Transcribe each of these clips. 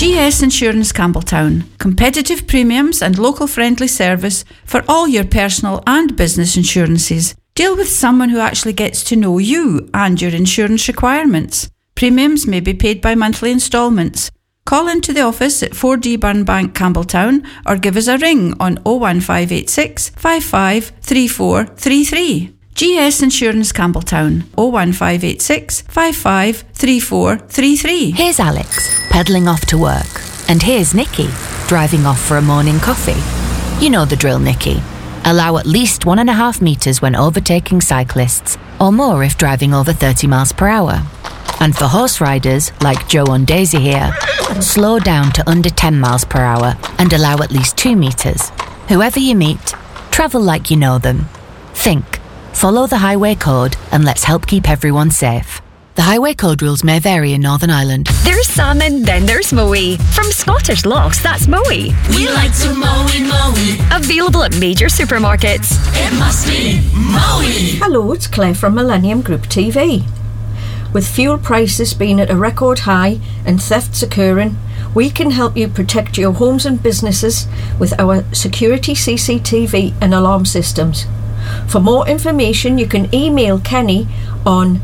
GS Insurance Campbelltown. Competitive premiums and local friendly service for all your personal and business insurances. Deal with someone who actually gets to know you and your insurance requirements. Premiums may be paid by monthly instalments. Call into the office at 4D Burnbank, Campbelltown, or give us a ring on 01586 55 3433. GS Insurance Campbelltown, 01586 55 3433. Here's Alex, pedalling off to work. And here's Nikki, driving off for a morning coffee. You know the drill, Nikki. Allow at least 1.5 metres when overtaking cyclists, or more if driving over 30 miles per hour. And for horse riders, like Joe and Daisy here, slow down to under 10 miles per hour and allow at least 2 metres. Whoever you meet, travel like you know them. Think, follow the highway code, and let's help keep everyone safe. The highway code rules may vary in Northern Ireland. There's salmon, then there's Moe. From Scottish Lochs, that's Moe. We like to Moe. Available at major supermarkets. It must be Moe. Hello, it's Claire from Millennium Group TV. With fuel prices being at a record high and thefts occurring, we can help you protect your homes and businesses with our security CCTV and alarm systems. For more information, you can email Kenny on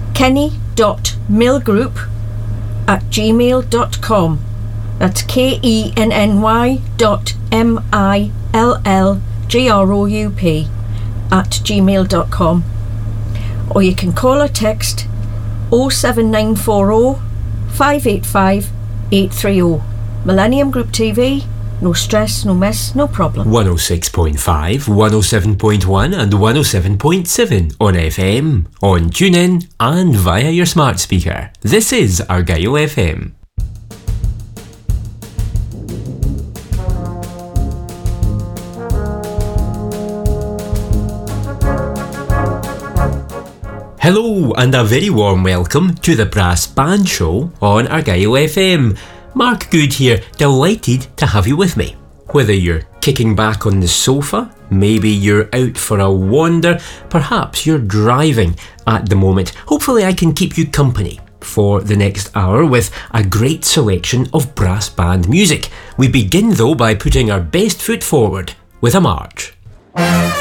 kenny.millgroup@gmail.com. That's KENNY.MILLGROUP@gmail.com. Or you can call or text 07940 585 830. Millennium Group TV. No stress, no mess, no problem. 106.5, 107.1 and 107.7 on FM, on TuneIn and via your smart speaker. This is Argyll FM. Hello and a very warm welcome to the Brass Band Show on Argyll FM. Mark Good here, delighted to have you with me. Whether you're kicking back on the sofa, maybe you're out for a wander, perhaps you're driving at the moment. Hopefully I can keep you company for the next hour with a great selection of brass band music. We begin though by putting our best foot forward with a march.